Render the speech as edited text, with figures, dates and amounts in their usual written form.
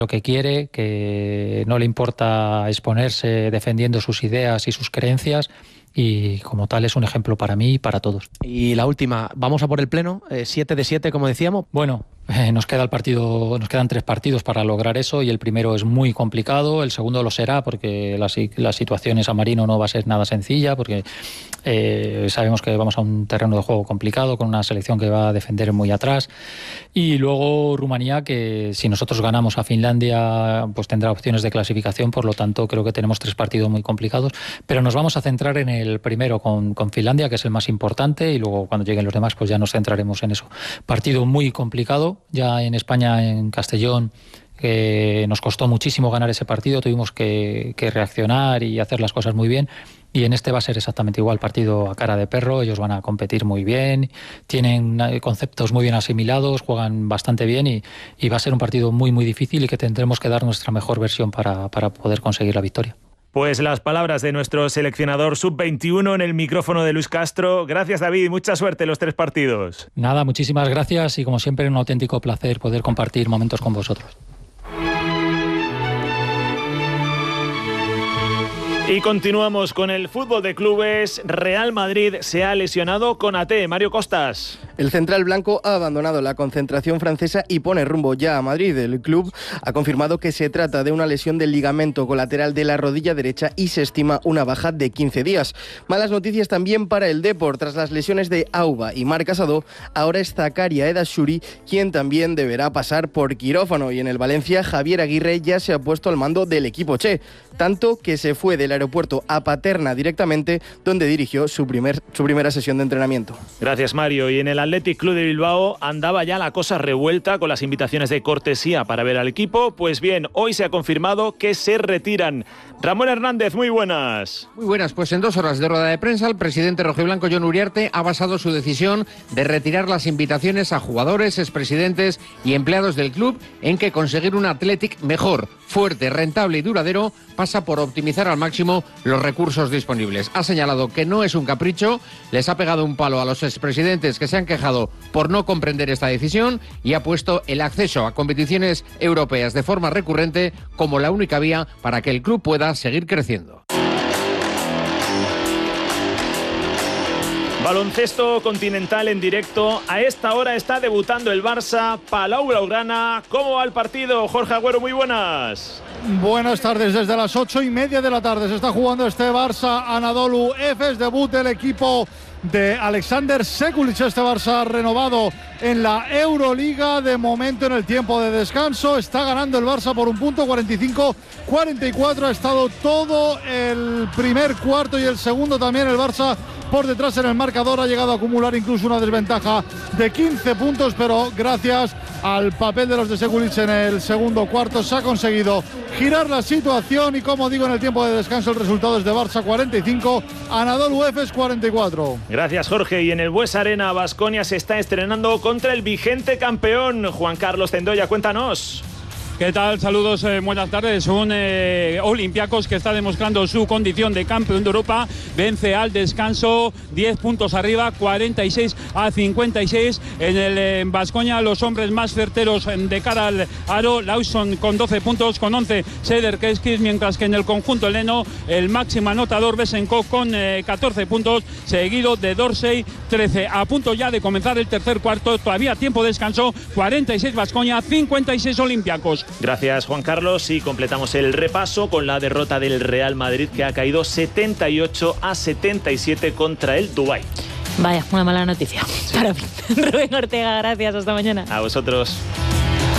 lo que quiere, que no le importa exponerse defendiendo sus ideas y sus creencias, y como tal es un ejemplo para mí y para todos. Y la última, vamos a por el pleno, 7 de 7 como decíamos. Bueno, nos quedan 3 partidos para lograr eso, y el primero es muy complicado, el segundo lo será porque la situación en San Marino no va a ser nada sencilla, porque sabemos que vamos a un terreno de juego complicado con una selección que va a defender muy atrás, y luego Rumanía, que si nosotros ganamos a Finlandia pues tendrá opciones de clasificación, por lo tanto creo que tenemos 3 partidos muy complicados, pero nos vamos a centrar en el primero con Finlandia, que es el más importante, y luego cuando lleguen los demás pues ya nos centraremos en eso. Partido muy complicado, ya en España, en Castellón, nos costó muchísimo ganar ese partido, tuvimos que reaccionar y hacer las cosas muy bien, y en este va a ser exactamente igual, partido a cara de perro, ellos van a competir muy bien, tienen conceptos muy bien asimilados, juegan bastante bien, y va a ser un partido muy muy difícil y que tendremos que dar nuestra mejor versión para poder conseguir la victoria. Pues las palabras de nuestro seleccionador sub-21 en el micrófono de Luis Castro. Gracias, David, mucha suerte en los 3 partidos. Nada, muchísimas gracias, y como siempre un auténtico placer poder compartir momentos con vosotros. Y continuamos con el fútbol de clubes. Real Madrid se ha lesionado Konaté. Mario Costas. El central blanco ha abandonado la concentración francesa y pone rumbo ya a Madrid. El club ha confirmado que se trata de una lesión del ligamento colateral de la rodilla derecha y se estima una baja de 15 días. Malas noticias también para el Depor. Tras las lesiones de Auba y Marc Casado, ahora es Zakaria Eda-Shuri quien también deberá pasar por quirófano. Y en el Valencia, Javier Aguirre ya se ha puesto al mando del equipo Che, tanto que se fue del aeropuerto a Paterna directamente, donde dirigió su primera sesión de entrenamiento. Gracias, Mario. Y en el Athletic Club de Bilbao andaba ya la cosa revuelta con las invitaciones de cortesía para ver al equipo. Pues bien, hoy se ha confirmado que se retiran. Ramón Hernández, muy buenas. Muy buenas, pues en 2 horas de rueda de prensa el presidente rojiblanco Jon Uriarte ha basado su decisión de retirar las invitaciones a jugadores, expresidentes y empleados del club en que conseguir un Athletic mejor, fuerte, rentable y duradero pasa por optimizar al máximo los recursos disponibles. Ha señalado que no es un capricho, les ha pegado un palo a los expresidentes que se han quejado por no comprender esta decisión y ha puesto el acceso a competiciones europeas de forma recurrente como la única vía para que el club pueda seguir creciendo. Baloncesto continental en directo. A esta hora está debutando el Barça. Palau Blaugrana. ¿Cómo va el partido? Jorge Agüero, muy buenas. Buenas tardes, desde las 8:30 de la tarde se está jugando este Barça Anadolu Efes, debut del equipo de Alexander Sekulic, este Barça renovado en la Euroliga, de momento en el tiempo de descanso, está ganando el Barça por un punto, 45-44, ha estado todo el primer cuarto y el segundo también el Barça por detrás en el marcador, ha llegado a acumular incluso una desventaja de 15 puntos, pero gracias al papel de los de Sekulic en el segundo cuarto se ha conseguido girar la situación y, como digo, en el tiempo de descanso el resultado es de Barça 45, Anadolu Efes 44. Gracias, Jorge. Y en el Bues Arena, Baskonia se está estrenando contra el vigente campeón. Juan Carlos Tendoya, cuéntanos. ¿Qué tal? Saludos, buenas tardes. Un Olympiacos que está demostrando su condición de campeón de Europa. Vence al descanso, 10 puntos arriba, 46-56. En el Baskonia, los hombres más certeros de cara al aro. Lawson con 12 puntos, con 11 Seder Keskis, mientras que en el conjunto heleno, el máximo anotador Besenkov con 14 puntos, seguido de Dorsey, 13. A punto ya de comenzar el tercer cuarto, todavía tiempo de descanso, 46 Baskonia, 56 Olympiacos. Gracias, Juan Carlos. Y completamos el repaso con la derrota del Real Madrid, que ha caído 78-77 contra el Dubái. Vaya, una mala noticia para mí. Rubén Ortega, gracias. Hasta mañana. A vosotros.